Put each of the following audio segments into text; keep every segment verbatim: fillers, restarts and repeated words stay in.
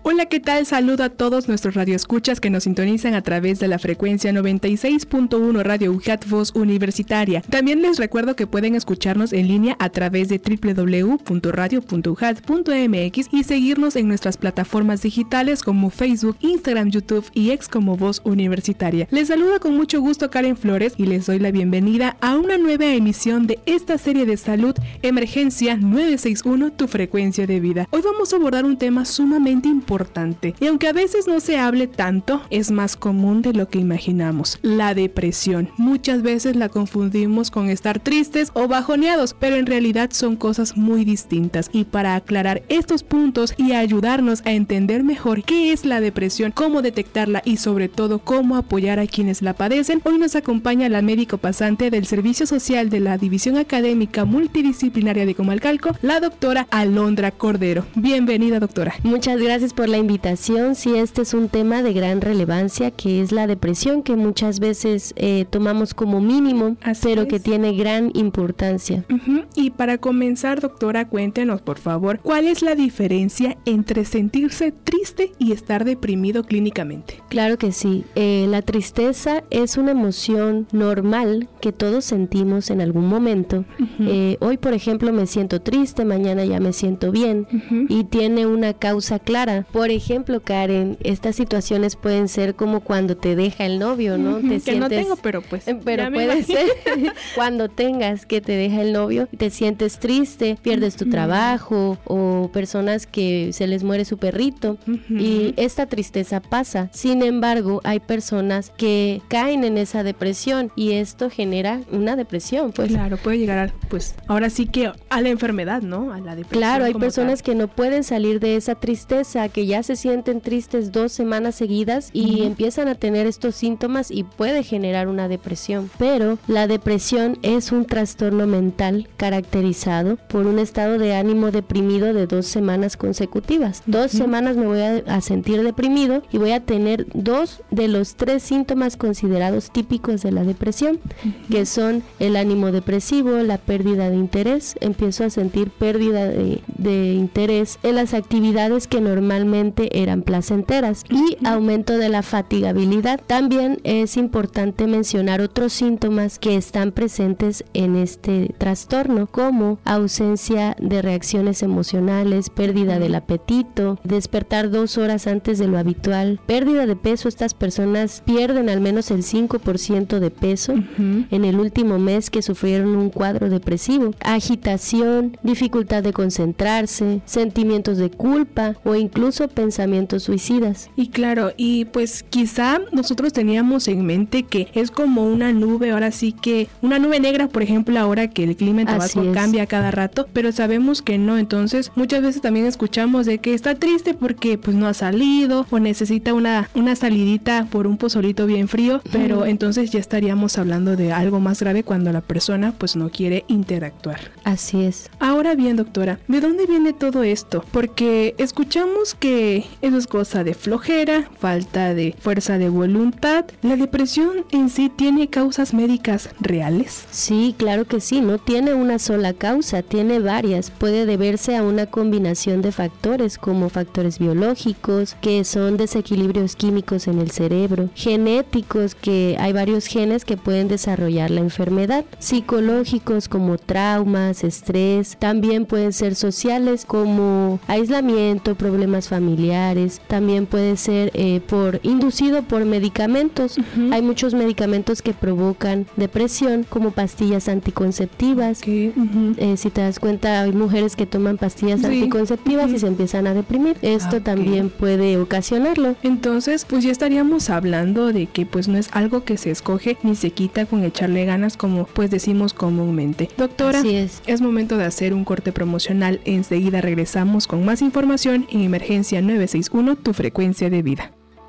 Hola, ¿qué tal? Saludo a todos nuestros radioescuchas que nos sintonizan a través de la frecuencia noventa y seis punto uno Radio U J A T Voz Universitaria. También les recuerdo que pueden escucharnos en línea a través de doble u doble u doble u punto radio punto u j a t punto m x y seguirnos en nuestras plataformas digitales como Facebook, Instagram, YouTube y X como Voz Universitaria. Les saludo con mucho gusto Karen Flores y les doy la bienvenida a una nueva emisión de esta serie de salud Emergencia nueve seis uno, tu frecuencia de vida. Hoy vamos a abordar un tema sumamente importante. Importante. Y aunque a veces no se hable tanto, es más común de lo que imaginamos. La depresión. Muchas veces la confundimos con estar tristes o bajoneados, pero en realidad son cosas muy distintas. Y para aclarar estos puntos y ayudarnos a entender mejor qué es la depresión, cómo detectarla y sobre todo cómo apoyar a quienes la padecen, hoy nos acompaña la médico pasante del Servicio Social de la División Académica Multidisciplinaria de Comalcalco, la doctora Alondra Cordero. Bienvenida, doctora. Muchas gracias por la invitación. Sí, este es un tema de gran relevancia, que es la depresión, que muchas veces eh, tomamos como mínimo, Así pero es. que tiene gran importancia. Uh-huh. Y para comenzar, doctora, cuéntenos, por favor, ¿cuál es la diferencia entre sentirse triste y estar deprimido clínicamente? Claro que sí. Eh, la tristeza es una emoción normal que todos sentimos en algún momento. Uh-huh. Eh, hoy, por ejemplo, me siento triste, mañana ya me siento bien, uh-huh. y tiene una causa clara. Por ejemplo, Karen, estas situaciones pueden ser como cuando te deja el novio, ¿no? Uh-huh, te que sientes, no tengo, pero pues Pero puede ser cuando tengas que te deja el novio, te sientes triste, pierdes tu uh-huh. trabajo, o personas que se les muere su perrito, uh-huh. y esta tristeza pasa. Sin embargo, hay personas que caen en esa depresión y esto genera una depresión, pues. Claro, puede llegar a, pues, ahora sí que a la enfermedad, ¿no? A la depresión. Claro, hay personas tal. que no pueden salir de esa tristeza, que ya se sienten tristes dos semanas seguidas y uh-huh. empiezan a tener estos síntomas y puede generar una depresión. Pero la depresión es un trastorno mental caracterizado por un estado de ánimo deprimido de dos semanas consecutivas. Dos uh-huh. semanas me voy a, a sentir deprimido y voy a tener dos de los tres síntomas considerados típicos de la depresión, uh-huh. que son el ánimo depresivo, la pérdida de interés. Empiezo a sentir pérdida de, de interés en las actividades que normalmente eran placenteras y aumento de la fatigabilidad. También es importante mencionar otros síntomas que están presentes en este trastorno, como ausencia de reacciones emocionales, pérdida del apetito, despertar dos horas antes de lo habitual, pérdida de peso. Estas personas pierden al menos el cinco por ciento de peso uh-huh. en el último mes que sufrieron un cuadro depresivo, agitación, dificultad de concentrarse, sentimientos de culpa o incluso pensamientos suicidas. Y claro, y pues quizá nosotros teníamos en mente que es como una nube, ahora sí que una nube negra, por ejemplo, ahora que el clima en Tabasco cambia cada rato, pero sabemos que no. Entonces muchas veces también escuchamos de que está triste porque pues no ha salido o necesita una, una salidita por un pozolito bien frío, pero uh-huh. entonces ya estaríamos hablando de algo más grave cuando la persona pues no quiere interactuar. Así es. Ahora bien, doctora, ¿de dónde viene todo esto? Porque escuchamos que eso es cosa de flojera, falta de fuerza de voluntad. ¿La depresión en sí tiene causas médicas reales? Sí, claro que sí, no tiene una sola causa, tiene varias. Puede deberse a una combinación de factores, como factores biológicos, que son desequilibrios químicos en el cerebro, genéticos, que hay varios genes que pueden desarrollar la enfermedad, psicológicos como traumas, estrés, también pueden ser sociales como aislamiento, problemas familiares, también puede ser eh, por inducido por medicamentos. Uh-huh. Hay muchos medicamentos que provocan depresión, como pastillas anticonceptivas. Okay. Uh-huh. Eh, si te das cuenta, hay mujeres que toman pastillas sí. anticonceptivas uh-huh. y se empiezan a deprimir. Esto okay. también puede ocasionarlo. Entonces, pues ya estaríamos hablando de que pues no es algo que se escoge ni se quita con echarle ganas, como pues decimos comúnmente. Doctora, Así es. es momento de hacer un corte promocional. Enseguida regresamos con más información en Emergencia nueve seis uno, tu frecuencia de vida.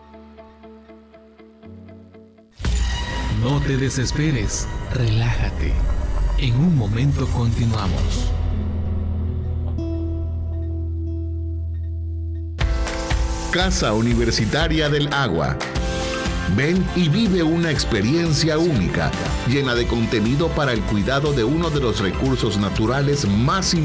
No te desesperes, relájate. En un momento continuamos. Casa Universitaria del Agua. Ven y vive una experiencia única, llena de contenido para el cuidado de uno de los recursos naturales más importantes